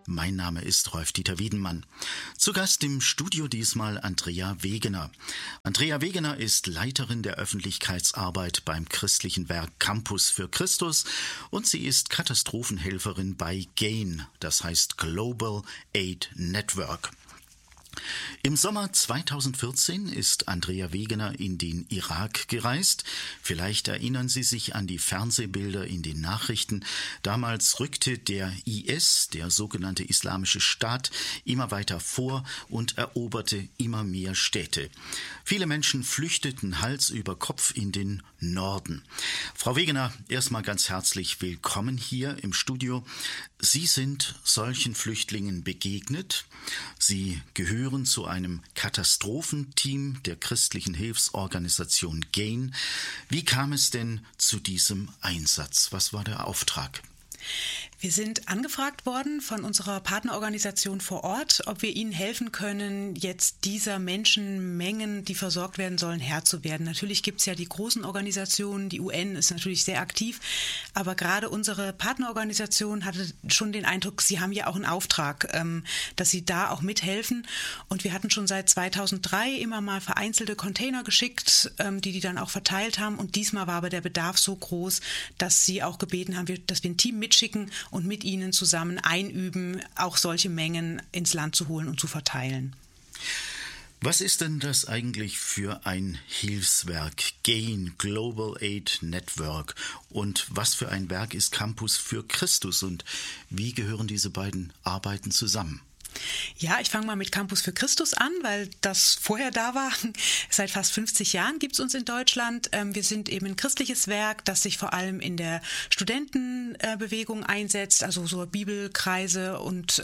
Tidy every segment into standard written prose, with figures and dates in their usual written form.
Mein Name ist Rolf-Dieter Wiedenmann. Zu Gast im Studio diesmal Andrea Wegener. Andrea Wegener ist Leiterin der Öffentlichkeitsarbeit beim christlichen Werk Campus für Christus und sie ist Katastrophenhelferin bei GAIN, das heißt Global Aid Network. Im Sommer 2014 ist Andrea Wegener in den Irak gereist. Vielleicht erinnern Sie sich an die Fernsehbilder in den Nachrichten. Damals rückte der IS, der sogenannte Islamische Staat, immer weiter vor und eroberte immer mehr Städte. Viele Menschen flüchteten Hals über Kopf in den Norden. Frau Wegener, erstmal ganz herzlich willkommen hier im Studio. Sie sind solchen Flüchtlingen begegnet. Sie gehören zu einem Katastrophenteam der christlichen Hilfsorganisation GAIN. Wie kam es denn zu diesem Einsatz? Was war der Auftrag? Wir sind angefragt worden von unserer Partnerorganisation vor Ort, ob wir ihnen helfen können, jetzt dieser Menschenmengen, die versorgt werden sollen, Herr zu werden. Natürlich gibt es ja die großen Organisationen, die UN ist natürlich sehr aktiv, aber gerade unsere Partnerorganisation hatte schon den Eindruck, sie haben ja auch einen Auftrag, dass sie da auch mithelfen. Und wir hatten schon seit 2003 immer mal vereinzelte Container geschickt, die dann auch verteilt haben. Und diesmal war aber der Bedarf so groß, dass sie auch gebeten haben, dass wir ein Team mitschicken und mit ihnen zusammen einüben, auch solche Mengen ins Land zu holen und zu verteilen. Was ist denn das eigentlich für ein Hilfswerk, GAIN, Global Aid Network? Und was für ein Werk ist Campus für Christus? Und wie gehören diese beiden Arbeiten zusammen? Ja, ich fange mal mit Campus für Christus an, weil das vorher da war. Seit fast 50 Jahren gibt es uns in Deutschland. Wir sind eben ein christliches Werk, das sich vor allem in der Studentenbewegung einsetzt, also so Bibelkreise und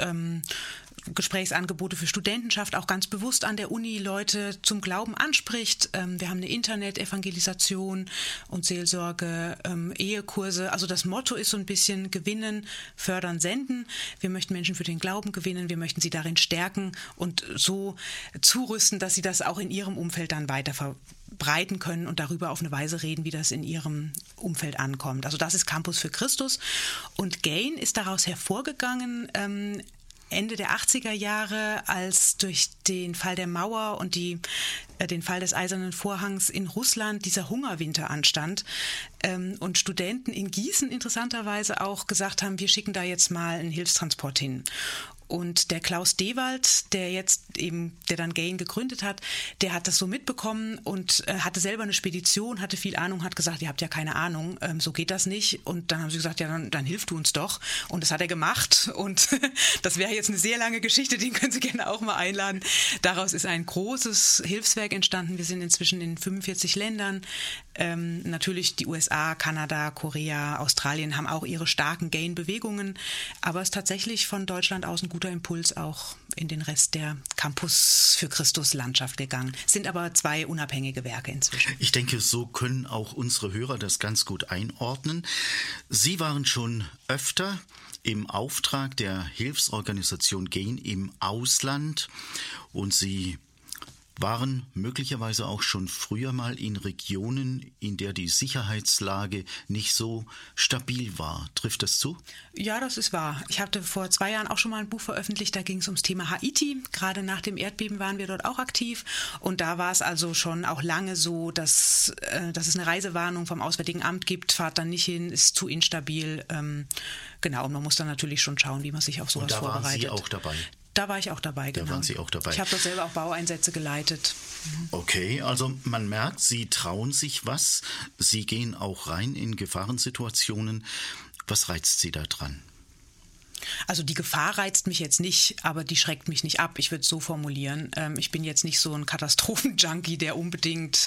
Gesprächsangebote für Studentenschaft, auch ganz bewusst an der Uni Leute zum Glauben anspricht. Wir haben eine Internet-Evangelisation und Seelsorge, Ehekurse. Also das Motto ist so ein bisschen gewinnen, fördern, senden. Wir möchten Menschen für den Glauben gewinnen, wir möchten sie darin stärken und so zurüsten, dass sie das auch in ihrem Umfeld dann weiter verbreiten können und darüber auf eine Weise reden, wie das in ihrem Umfeld ankommt. Also das ist Campus für Christus. Und GAIN ist daraus hervorgegangen, Ende der 80er Jahre, als durch den Fall der Mauer und den Fall des Eisernen Vorhangs in Russland dieser Hungerwinter anstand und Studenten in Gießen interessanterweise auch gesagt haben, wir schicken da jetzt mal einen Hilfstransport hin. Und der Klaus Dewald, der dann GAIN gegründet hat, der hat das so mitbekommen und hatte selber eine Spedition, hatte viel Ahnung, hat gesagt, ihr habt ja keine Ahnung, so geht das nicht. Und dann haben sie gesagt, ja, dann hilf du uns doch. Und das hat er gemacht. Und das wäre jetzt eine sehr lange Geschichte, den können Sie gerne auch mal einladen. Daraus ist ein großes Hilfswerk entstanden. Wir sind inzwischen in 45 Ländern. Natürlich die USA, Kanada, Korea, Australien haben auch ihre starken GAIN-Bewegungen. Aber es ist tatsächlich von Deutschland aus ein guter Impuls auch in den Rest der Campus für Christus Landschaft gegangen. Es sind aber zwei unabhängige Werke inzwischen. Ich denke, so können auch unsere Hörer das ganz gut einordnen. Sie waren schon öfter im Auftrag der Hilfsorganisation GAIN im Ausland und Sie waren möglicherweise auch schon früher mal in Regionen, in der die Sicherheitslage nicht so stabil war. Trifft das zu? Ja, das ist wahr. Ich hatte vor 2 Jahren auch schon mal ein Buch veröffentlicht, da ging es ums Thema Haiti. Gerade nach dem Erdbeben waren wir dort auch aktiv und da war es also schon auch lange so, dass es eine Reisewarnung vom Auswärtigen Amt gibt, fahrt dann nicht hin, ist zu instabil. Genau, und man muss dann natürlich schon schauen, wie man sich auf sowas vorbereitet. Und da waren Sie auch dabei? Da war ich auch dabei, genau. Da waren Sie auch dabei. Ich habe dort selber auch Baueinsätze geleitet. Okay, also man merkt, Sie trauen sich was. Sie gehen auch rein in Gefahrensituationen. Was reizt Sie da dran? Also die Gefahr reizt mich jetzt nicht, aber die schreckt mich nicht ab. Ich würde es so formulieren. Ich bin jetzt nicht so ein Katastrophenjunkie, der unbedingt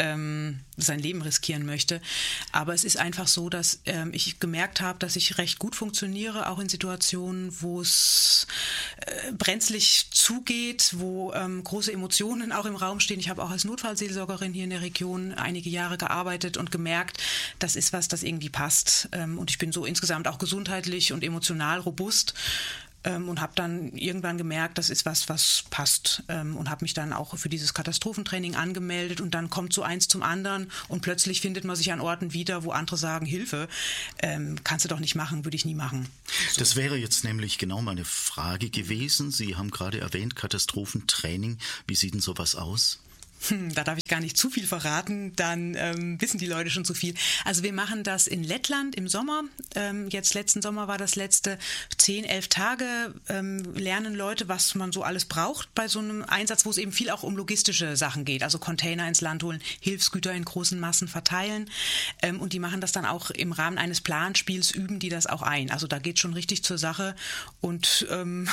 sein Leben riskieren möchte. Aber es ist einfach so, dass ich gemerkt habe, dass ich recht gut funktioniere, auch in Situationen, wo es brenzlig zugeht, wo große Emotionen auch im Raum stehen. Ich habe auch als Notfallseelsorgerin hier in der Region einige Jahre gearbeitet und gemerkt, das ist was, das irgendwie passt. Und ich bin so insgesamt auch gesundheitlich und emotional robust. und habe dann irgendwann gemerkt, das ist was passt, und habe mich dann auch für dieses Katastrophentraining angemeldet und dann kommt so eins zum anderen und plötzlich findet man sich an Orten wieder, wo andere sagen, Hilfe, kannst du doch nicht machen, würde ich nie machen. So. Das wäre jetzt nämlich genau meine Frage gewesen. Sie haben gerade erwähnt, Katastrophentraining. Wie sieht denn sowas aus? Da darf ich gar nicht zu viel verraten, dann wissen die Leute schon zu viel. Also wir machen das in Lettland im Sommer. Jetzt letzten Sommer war das letzte 10, 11 Tage. Lernen Leute, was man so alles braucht bei so einem Einsatz, wo es eben viel auch um logistische Sachen geht. Also Container ins Land holen, Hilfsgüter in großen Massen verteilen. Und die machen das dann auch im Rahmen eines Planspiels, üben die das auch ein. Also da geht es schon richtig zur Sache. Und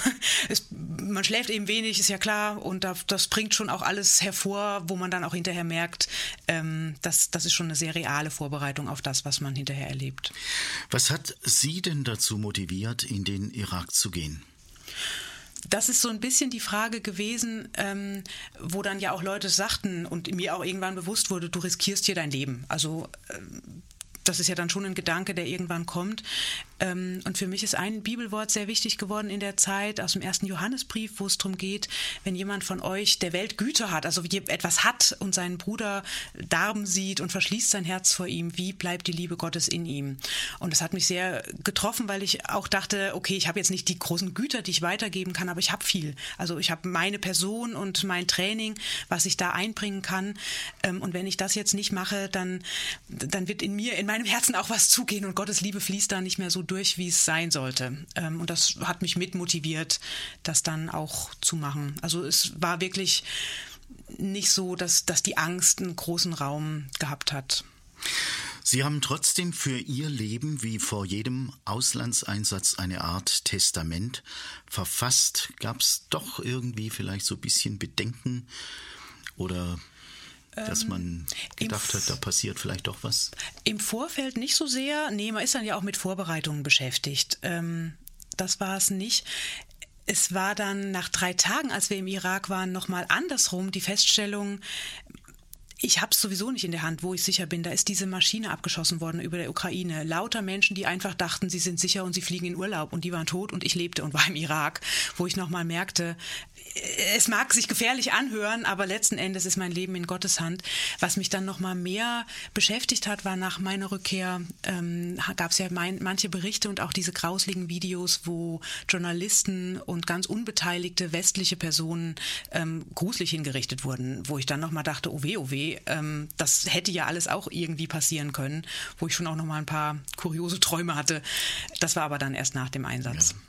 man schläft eben wenig, ist ja klar. Und das bringt schon auch alles hervor, wo man dann auch hinterher merkt, das ist schon eine sehr reale Vorbereitung auf das, was man hinterher erlebt. Was hat Sie denn dazu motiviert, in den Irak zu gehen? Das ist so ein bisschen die Frage gewesen, wo dann ja auch Leute sagten und mir auch irgendwann bewusst wurde, du riskierst hier dein Leben. Also das ist ja dann schon ein Gedanke, der irgendwann kommt. Und für mich ist ein Bibelwort sehr wichtig geworden in der Zeit, aus dem 1. Johannesbrief, wo es darum geht, wenn jemand von euch der Welt Güter hat, also etwas hat und seinen Bruder darben sieht und verschließt sein Herz vor ihm, wie bleibt die Liebe Gottes in ihm? Und das hat mich sehr getroffen, weil ich auch dachte, okay, ich habe jetzt nicht die großen Güter, die ich weitergeben kann, aber ich habe viel. Also ich habe meine Person und mein Training, was ich da einbringen kann. Und wenn ich das jetzt nicht mache, dann wird in meinem Herzen auch was zugehen und Gottes Liebe fließt da nicht mehr so durch, wie es sein sollte. Und das hat mich mitmotiviert, das dann auch zu machen. Also es war wirklich nicht so, dass die Angst einen großen Raum gehabt hat. Sie haben trotzdem für Ihr Leben wie vor jedem Auslandseinsatz eine Art Testament verfasst. Gab es doch irgendwie vielleicht so ein bisschen Bedenken oder dass man gedacht hat, da passiert vielleicht doch was? Im Vorfeld nicht so sehr. Nee, man ist dann ja auch mit Vorbereitungen beschäftigt. Das war es nicht. Es war dann nach 3 Tagen, als wir im Irak waren, nochmal andersrum die Feststellung, ich habe es sowieso nicht in der Hand, wo ich sicher bin. Da ist diese Maschine abgeschossen worden über der Ukraine. Lauter Menschen, die einfach dachten, sie sind sicher und sie fliegen in Urlaub. Und die waren tot und ich lebte und war im Irak, wo ich nochmal merkte, es mag sich gefährlich anhören, aber letzten Endes ist mein Leben in Gottes Hand. Was mich dann nochmal mehr beschäftigt hat, war nach meiner Rückkehr, gab es ja manche Berichte und auch diese grausligen Videos, wo Journalisten und ganz unbeteiligte westliche Personen gruselig hingerichtet wurden, wo ich dann nochmal dachte, oh weh, das hätte ja alles auch irgendwie passieren können, wo ich schon auch nochmal ein paar kuriose Träume hatte. Das war aber dann erst nach dem Einsatz. Ja.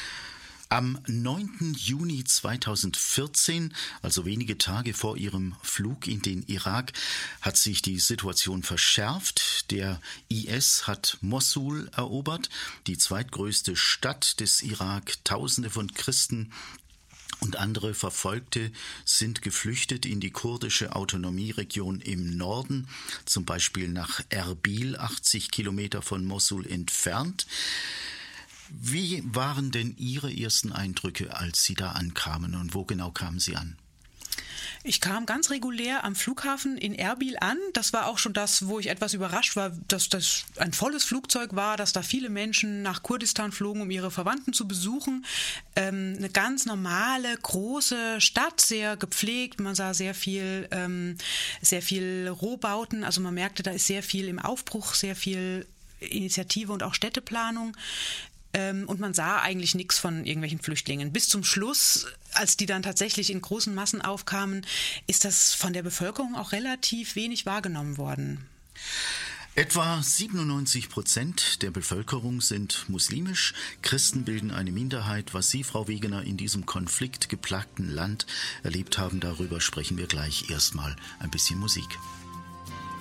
Am 9. Juni 2014, also wenige Tage vor ihrem Flug in den Irak, hat sich die Situation verschärft. Der IS hat Mossul erobert, die zweitgrößte Stadt des Irak. Tausende von Christen und andere Verfolgte sind geflüchtet in die kurdische Autonomieregion im Norden, zum Beispiel nach Erbil, 80 Kilometer von Mossul entfernt. Wie waren denn Ihre ersten Eindrücke, als Sie da ankamen und wo genau kamen Sie an? Ich kam ganz regulär am Flughafen in Erbil an. Das war auch schon das, wo ich etwas überrascht war, dass das ein volles Flugzeug war, dass da viele Menschen nach Kurdistan flogen, um ihre Verwandten zu besuchen. Eine ganz normale, große Stadt, sehr gepflegt. Man sah sehr viel Rohbauten. Also man merkte, da ist sehr viel im Aufbruch, sehr viel Initiative und auch Städteplanung. Und man sah eigentlich nichts von irgendwelchen Flüchtlingen. Bis zum Schluss, als die dann tatsächlich in großen Massen aufkamen, ist das von der Bevölkerung auch relativ wenig wahrgenommen worden. Etwa 97% der Bevölkerung sind muslimisch. Christen bilden eine Minderheit. Was Sie, Frau Wegener, in diesem konfliktgeplagten Land erlebt haben, darüber sprechen wir gleich. Erstmal ein bisschen Musik.